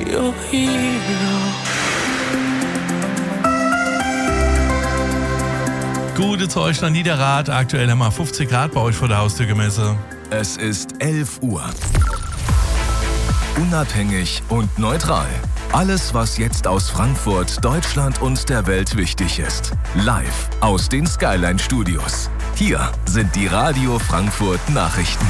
your hero. Gute Deutschland, Niederrad. Aktuell haben wir 50 Grad bei euch vor der Haustür gemessen. Es ist 11 Uhr. Unabhängig und neutral. Alles, was jetzt aus Frankfurt, Deutschland und der Welt wichtig ist. Live aus den Skyline Studios. Hier sind die Radio Frankfurt Nachrichten.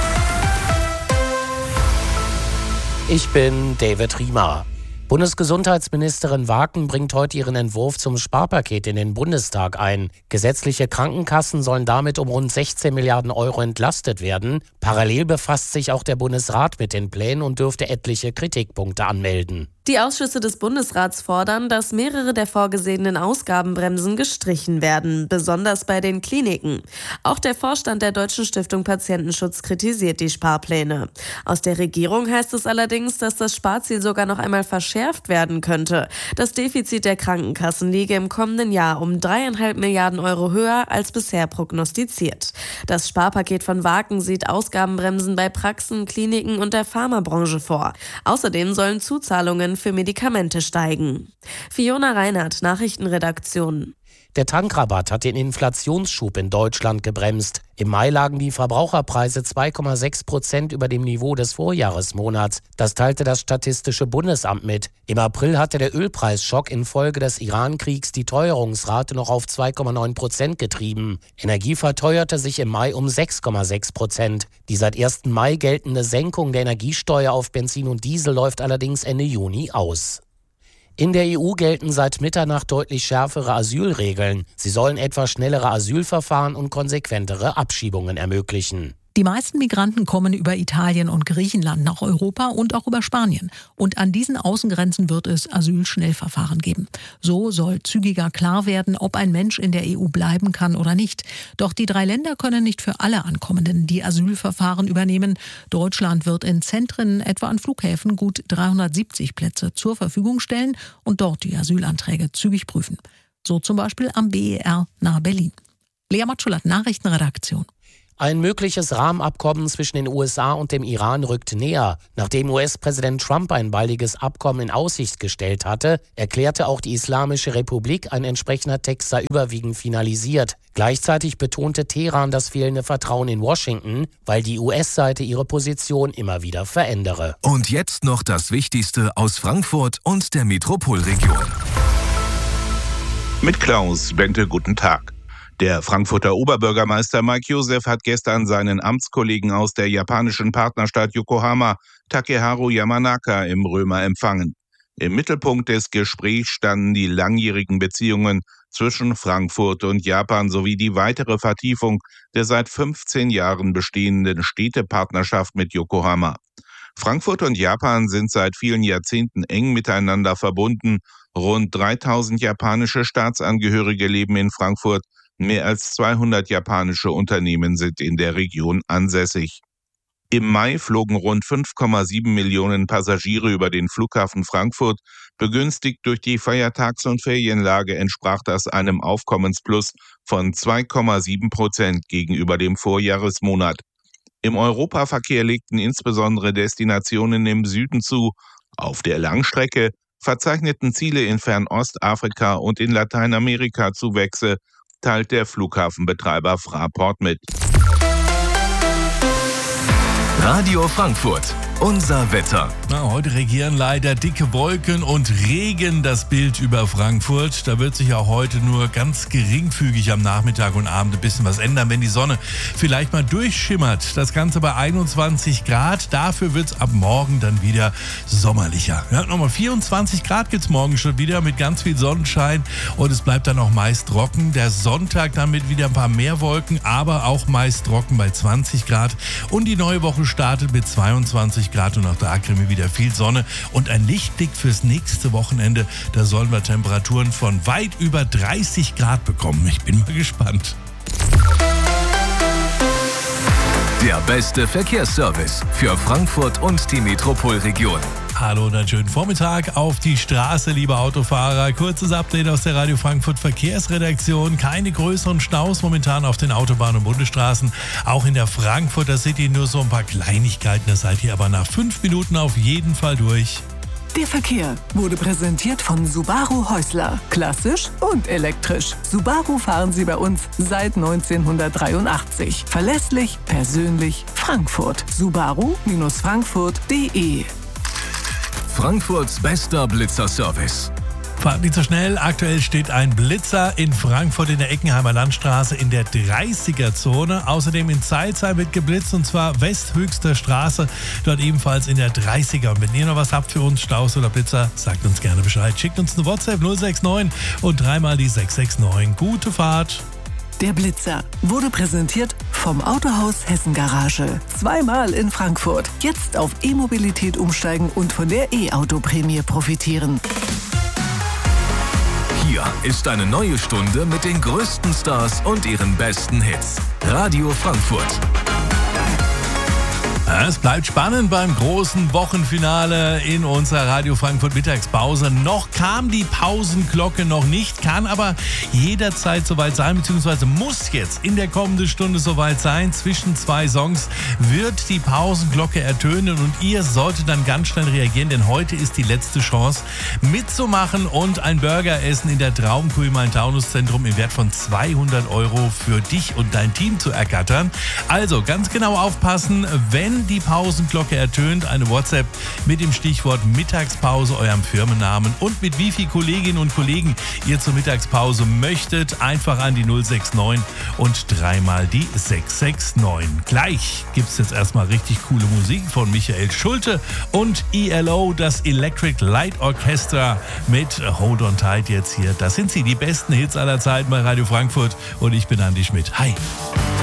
Ich bin David Riemer. Bundesgesundheitsministerin Waken bringt heute ihren Entwurf zum Sparpaket in den Bundestag ein. Gesetzliche Krankenkassen sollen damit um rund 16 Milliarden Euro entlastet werden. Parallel befasst sich auch der Bundesrat mit den Plänen und dürfte etliche Kritikpunkte anmelden. Die Ausschüsse des Bundesrats fordern, dass mehrere der vorgesehenen Ausgabenbremsen gestrichen werden, besonders bei den Kliniken. Auch der Vorstand der Deutschen Stiftung Patientenschutz kritisiert die Sparpläne. Aus der Regierung heißt es allerdings, dass das Sparziel sogar noch einmal verschärft werden könnte. Das Defizit der Krankenkassen liege im kommenden Jahr um 3,5 Milliarden Euro höher als bisher prognostiziert. Das Sparpaket von Waken sieht Ausgabenbremsen bei Praxen, Kliniken und der Pharmabranche vor. Außerdem sollen Zuzahlungen für Medikamente steigen. Fiona Reinhardt, Nachrichtenredaktion. Der Tankrabatt hat den Inflationsschub in Deutschland gebremst. Im Mai lagen die Verbraucherpreise 2,6% über dem Niveau des Vorjahresmonats. Das teilte das Statistische Bundesamt mit. Im April hatte der Ölpreisschock infolge des Iran-Kriegs die Teuerungsrate noch auf 2,9% getrieben. Energie verteuerte sich im Mai um 6,6%. Die seit 1. Mai geltende Senkung der Energiesteuer auf Benzin und Diesel läuft allerdings Ende Juni aus. In der EU gelten seit Mitternacht deutlich schärfere Asylregeln. Sie sollen etwa schnellere Asylverfahren und konsequentere Abschiebungen ermöglichen. Die meisten Migranten kommen über Italien und Griechenland nach Europa und auch über Spanien. Und an diesen Außengrenzen wird es Asylschnellverfahren geben. So soll zügiger klar werden, ob ein Mensch in der EU bleiben kann oder nicht. Doch die 3 Länder können nicht für alle Ankommenden die Asylverfahren übernehmen. Deutschland wird in Zentren, etwa an Flughäfen, gut 370 Plätze zur Verfügung stellen und dort die Asylanträge zügig prüfen. So zum Beispiel am BER nahe Berlin. Lea Matschulat, Nachrichtenredaktion. Ein mögliches Rahmenabkommen zwischen den USA und dem Iran rückt näher. Nachdem US-Präsident Trump ein baldiges Abkommen in Aussicht gestellt hatte, erklärte auch die Islamische Republik, ein entsprechender Text sei überwiegend finalisiert. Gleichzeitig betonte Teheran das fehlende Vertrauen in Washington, weil die US-Seite ihre Position immer wieder verändere. Und jetzt noch das Wichtigste aus Frankfurt und der Metropolregion. Mit Klaus Bente, guten Tag. Der Frankfurter Oberbürgermeister Mike Joseph hat gestern seinen Amtskollegen aus der japanischen Partnerstadt Yokohama, Takeharu Yamanaka, im Römer empfangen. Im Mittelpunkt des Gesprächs standen die langjährigen Beziehungen zwischen Frankfurt und Japan sowie die weitere Vertiefung der seit 15 Jahren bestehenden Städtepartnerschaft mit Yokohama. Frankfurt und Japan sind seit vielen Jahrzehnten eng miteinander verbunden. Rund 3000 japanische Staatsangehörige leben in Frankfurt. Mehr als 200 japanische Unternehmen sind in der Region ansässig. Im Mai flogen rund 5,7 Millionen Passagiere über den Flughafen Frankfurt. Begünstigt durch die Feiertags- und Ferienlage entsprach das einem Aufkommensplus von 2,7% gegenüber dem Vorjahresmonat. Im Europaverkehr legten insbesondere Destinationen im Süden zu. Auf der Langstrecke verzeichneten Ziele in Fernost-Afrika und in Lateinamerika Zuwächse, teilt der Flughafenbetreiber Fraport mit. Radio Frankfurt, unser Wetter. Heute regieren leider dicke Wolken und Regen das Bild über Frankfurt. Da wird sich auch heute nur ganz geringfügig am Nachmittag und Abend ein bisschen was ändern, wenn die Sonne vielleicht mal durchschimmert. Das Ganze bei 21 Grad. Dafür wird es ab morgen dann wieder sommerlicher. Ja, nochmal 24 Grad gibt es morgen schon wieder mit ganz viel Sonnenschein und es bleibt dann auch meist trocken. Der Sonntag dann mit wieder ein paar mehr Wolken, aber auch meist trocken bei 20 Grad. Und die neue Woche startet mit 22 Grad und auch da kriegen wir wieder viel Sonne und ein Lichtblick fürs nächste Wochenende. Da sollen wir Temperaturen von weit über 30 Grad bekommen. Ich bin mal gespannt. Der beste Verkehrsservice für Frankfurt und die Metropolregion. Hallo und einen schönen Vormittag auf die Straße, liebe Autofahrer. Kurzes Update aus der Radio Frankfurt Verkehrsredaktion. Keine größeren Staus momentan auf den Autobahnen und Bundesstraßen. Auch in der Frankfurter City nur so ein paar Kleinigkeiten. Da seid ihr aber nach 5 Minuten auf jeden Fall durch. Der Verkehr wurde präsentiert von Subaru Häusler. Klassisch und elektrisch. Subaru fahren Sie bei uns seit 1983. Verlässlich, persönlich, Frankfurt. Subaru-Frankfurt.de. Frankfurts bester Blitzerservice. Fahrt nicht so schnell. Aktuell steht ein Blitzer in Frankfurt in der Eckenheimer Landstraße in der 30er-Zone. Außerdem in Zeilsheim wird geblitzt, und zwar Westhöchster Straße, dort ebenfalls in der 30er. Und wenn ihr noch was habt für uns, Staus oder Blitzer, sagt uns gerne Bescheid. Schickt uns eine WhatsApp 069 und dreimal die 669. Gute Fahrt. Der Blitzer wurde präsentiert vom Autohaus Hessen Garage. Zweimal in Frankfurt. Jetzt auf E-Mobilität umsteigen und von der E-Auto-Prämie profitieren. Hier ist eine neue Stunde mit den größten Stars und ihren besten Hits. Radio Frankfurt. Es bleibt spannend beim großen Wochenfinale in unserer Radio Frankfurt Mittagspause. Noch kam die Pausenglocke noch nicht, kann aber jederzeit soweit sein, beziehungsweise muss jetzt in der kommenden Stunde soweit sein. Zwischen zwei Songs wird die Pausenglocke ertönen und ihr solltet dann ganz schnell reagieren, denn heute ist die letzte Chance mitzumachen und ein Burger essen in der Traumkuh im Main-Taunus-Zentrum im Wert von 200 € für dich und dein Team zu ergattern. Also ganz genau aufpassen, wenn die Pausenglocke ertönt, eine WhatsApp mit dem Stichwort Mittagspause, eurem Firmennamen und mit wie viel Kolleginnen und Kollegen ihr zur Mittagspause möchtet, einfach an die 069 und dreimal die 669. Gleich gibt es jetzt erstmal richtig coole Musik von Michael Schulte und ELO, das Electric Light Orchestra mit Hold on Tight jetzt hier. Das sind sie, die besten Hits aller Zeiten bei Radio Frankfurt und ich bin Andi Schmidt. Hi!